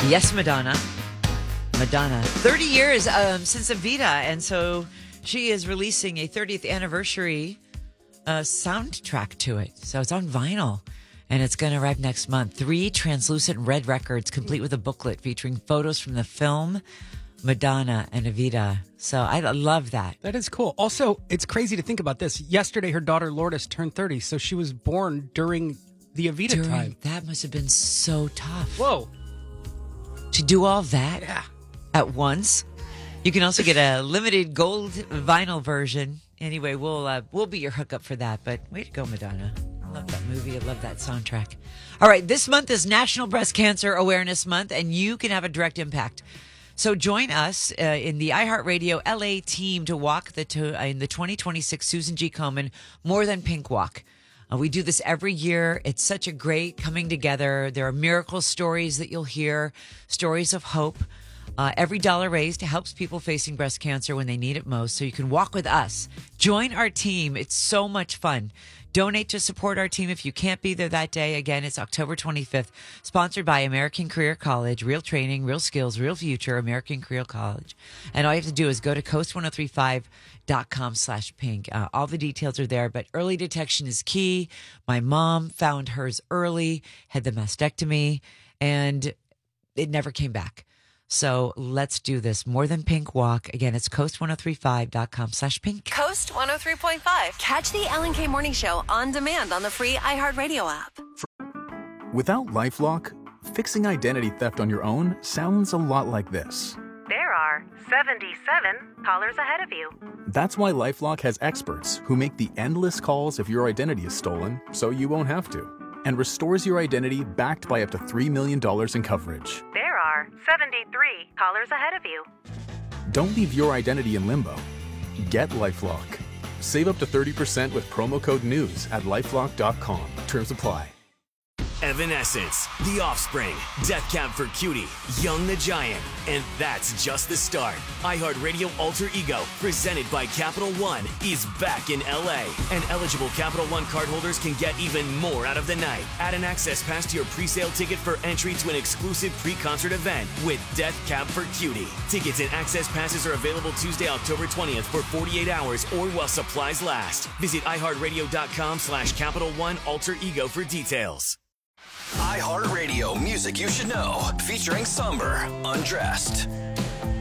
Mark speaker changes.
Speaker 1: Yes, Madonna. Madonna. 30 years since Evita, and so she is releasing a 30th anniversary soundtrack to it. So it's on vinyl, and it's going to arrive next month. 3 translucent red records, complete with a booklet featuring photos from the film, Madonna and Evita. So I love that.
Speaker 2: That is cool. Also, it's crazy to think about this. Yesterday, her daughter Lourdes turned 30, so she was born during the Evita time.
Speaker 1: That must have been so tough.
Speaker 2: Whoa.
Speaker 1: To do all that
Speaker 2: Yeah.
Speaker 1: at once. You can also get a limited gold vinyl version. Anyway, we'll be your hookup for that. But way to go, Madonna. I love that movie. I love that soundtrack. All right, this month is National Breast Cancer Awareness Month, and you can have a direct impact. So join us in the iHeartRadio LA team to walk in the 2026 Susan G. Komen More Than Pink Walk. We do this every year. It's such a great coming together. There are miracle stories that you'll hear, stories of hope. Every dollar raised helps people facing breast cancer when they need it most. So you can walk with us. Join our team. It's so much fun. Donate to support our team if you can't be there that day. Again, it's October 25th, sponsored by American Career College. Real training, real skills, real future, American Career College. And all you have to do is go to coast1035.com/pink. All the details are there, but early detection is key. My mom found hers early, had the mastectomy, and it never came back. So let's do this. More Than Pink Walk. Again, it's coast1035.com/pink.
Speaker 3: Coast 103.5. Catch the Ellen K Morning Show on demand on the free iHeartRadio app.
Speaker 4: Without LifeLock, fixing identity theft on your own sounds a lot like this.
Speaker 5: There are 77 callers ahead of you.
Speaker 4: That's why LifeLock has experts who make the endless calls if your identity is stolen, so you won't have to, and restores your identity backed by up to $3 million in coverage.
Speaker 5: There are 73 callers ahead of you.
Speaker 4: Don't leave your identity in limbo. Get LifeLock. Save up to 30% with promo code NEWS at LifeLock.com. Terms apply.
Speaker 6: Evanescence, The Offspring, Death Cab for Cutie, Young the Giant, and that's just the start. iHeartRadio Alter Ego, presented by Capital One, is back in LA, and eligible Capital One cardholders can get even more out of the night. Add an access pass to your pre-sale ticket for entry to an exclusive pre-concert event with Death Cab for Cutie. Tickets and access passes are available Tuesday, October 20th for 48 hours or while supplies last. Visit iHeartRadio.com/Capital One Alter Ego for details.
Speaker 7: iHeartRadio Music You Should Know, featuring Somber, Undressed.